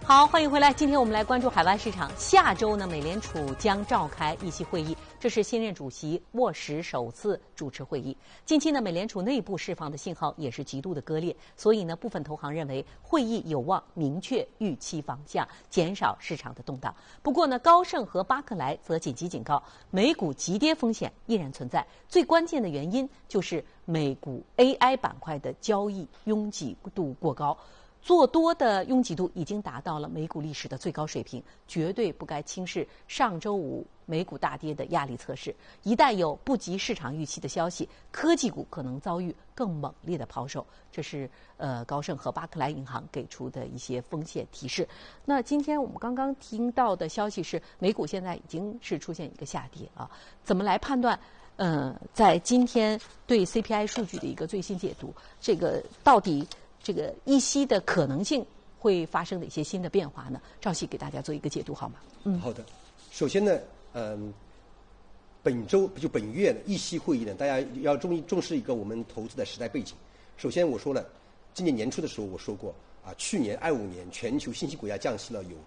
好，欢迎回来。今天我们来关注海外市场。下周呢，美联储将召开议息会议，这是新任主席沃什首次主持会议。近期呢，美联储内部释放的信号也是极度的割裂，所以呢，部分投行认为会议有望明确预期方向，减少市场的动荡。不过呢，高盛和巴克莱则紧急警告，美股急跌风险依然存在。最关键的原因就是美股 AI 板块的交易拥挤度过高。做多的拥挤度已经达到了美股历史的最高水平，绝对不该轻视上周五美股大跌的压力测试。一旦有不及市场预期的消息，科技股可能遭遇更猛烈的抛售。这是高盛和巴克莱银行给出的一些风险提示。那今天我们刚刚听到的消息是，美股现在已经是出现一个下跌啊，怎么来判断？在今天对 CPI 数据的一个最新解读，这个到底这个议息的可能性会发生的一些新的变化呢？赵熙给大家做一个解读好吗？ 好的。首先呢，本月的议息会议呢，大家要重视一个我们投资的时代背景。首先我说了，今年年初的时候我说过啊，去年25年全球新兴国家降息了有